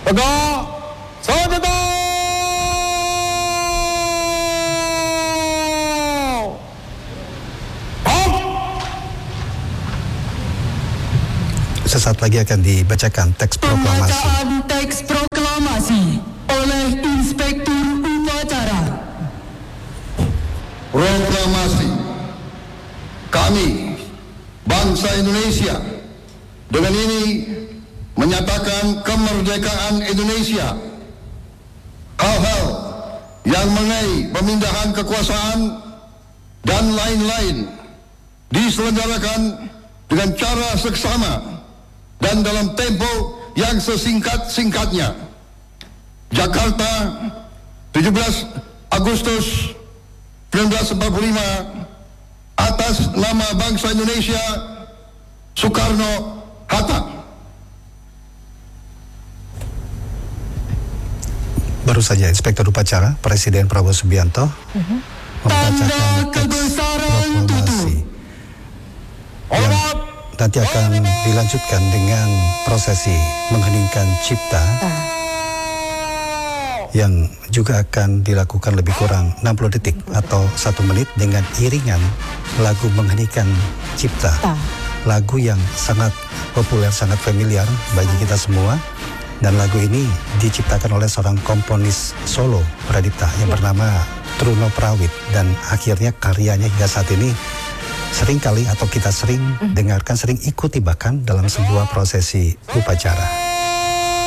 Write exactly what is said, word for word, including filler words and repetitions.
Tegak, senjata! Sesaat lagi akan dibacakan teks proklamasi. Pembacaan teks proklamasi oleh Inspektur Upacara. Proklamasi. Kami, bangsa Indonesia, dengan ini menyatakan kemerdekaan Indonesia. Hal-hal yang mengenai pemindahan kekuasaan dan lain-lain diselenggarakan dengan cara seksama dan dalam tempo yang sesingkat-singkatnya. Jakarta, tujuh belas Agustus seribu sembilan ratus empat puluh lima, atas nama bangsa Indonesia, Soekarno-Hatta. Baru saja Inspektur Upacara Presiden Prabowo Subianto uh-huh. membacakan teks proklamasi yang nanti akan dilanjutkan dengan prosesi mengheningkan cipta yang juga akan dilakukan lebih kurang enam puluh detik atau satu menit dengan iringan lagu mengheningkan cipta, lagu yang sangat populer, sangat familiar bagi kita semua. Dan lagu ini diciptakan oleh seorang komponis solo Pradipta yang bernama Truno Prawit, dan akhirnya karyanya hingga saat ini sering kali atau kita sering dengarkan, sering ikuti bahkan dalam sebuah prosesi upacara.